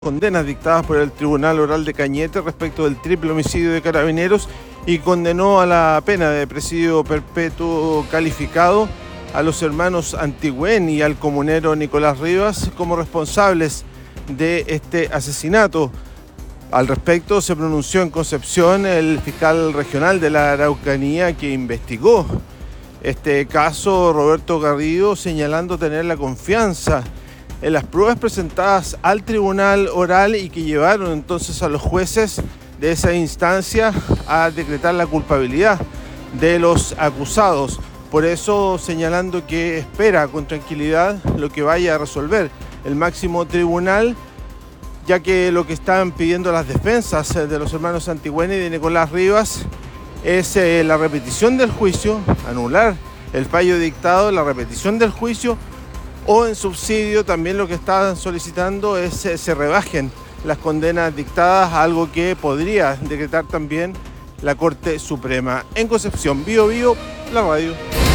Condenas dictadas por el Tribunal Oral de Cañete respecto del triple homicidio de Carabineros y condenó a la pena de presidio perpetuo calificado a los hermanos Antigüén y al comunero Nicolás Rivas como responsables de este asesinato. Al respecto se pronunció en Concepción el fiscal regional de la Araucanía que investigó este caso, Roberto Garrido, señalando tener la confianza en las pruebas presentadas al tribunal oral y que llevaron entonces a los jueces de esa instancia a decretar la culpabilidad de los acusados. Por eso señalando que espera con tranquilidad lo que vaya a resolver el máximo tribunal, ya que lo que están pidiendo las defensas de los hermanos Antigüén y de Nicolás Rivas es la repetición del juicio, anular el fallo dictado, la repetición del juicio, o en subsidio también lo que están solicitando es se rebajen las condenas dictadas, algo que podría decretar también la Corte Suprema. En Concepción, Bío Bío, la radio.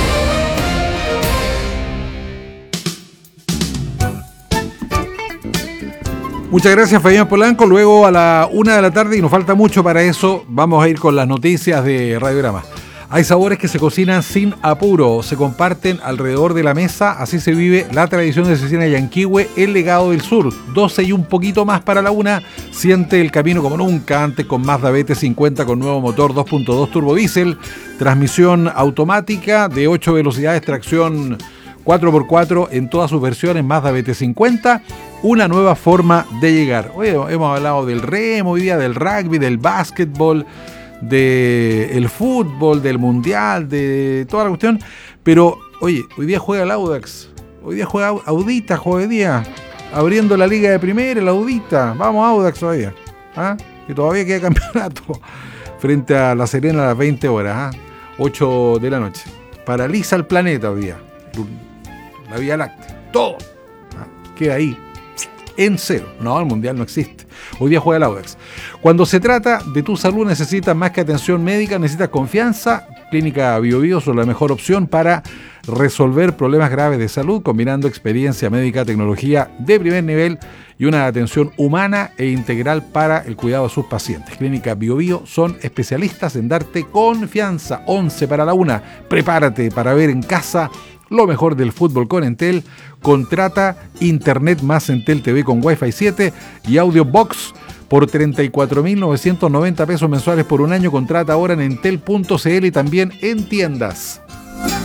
Muchas gracias, Fabián Polanco. Luego a la 1 de la tarde, y nos falta mucho para eso, vamos a ir con las noticias de Radiograma. Hay sabores que se cocinan sin apuro, se comparten alrededor de la mesa, así se vive la tradición de Cecina Yanquihue, el legado del sur. 12 y un poquito más para la 1, siente el camino como nunca antes con Mazda BT50 con nuevo motor 2.2 turbodiesel, transmisión automática de 8 velocidades, tracción 4x4 en todas sus versiones, Mazda BT50, una nueva forma de llegar. Hoy hemos hablado del remo, hoy día del rugby, del básquetbol, del fútbol, del mundial, de toda la cuestión, pero oye, hoy día juega el Audax, hoy día juega Audita, hoy día abriendo la liga de primera, el Audita, vamos Audax todavía, que todavía queda campeonato frente a La Serena a las 20 horas, 8 de la noche, paraliza el planeta hoy día, la Vía Láctea, todo queda ahí en cero. No, el mundial no existe. Hoy día juega el Audax. Cuando se trata de tu salud necesitas más que atención médica, necesitas confianza. Clínica Bío Bío son la mejor opción para resolver problemas graves de salud, combinando experiencia médica, tecnología de primer nivel y una atención humana e integral para el cuidado de sus pacientes. Clínica Bío Bío son especialistas en darte confianza. 11 para la 1. Prepárate para ver en casa lo mejor del fútbol con Entel. Contrata Internet más Entel TV con Wi-Fi 7 y Audio Box por 34.990 pesos mensuales por un año. Contrata ahora en entel.cl y también en tiendas.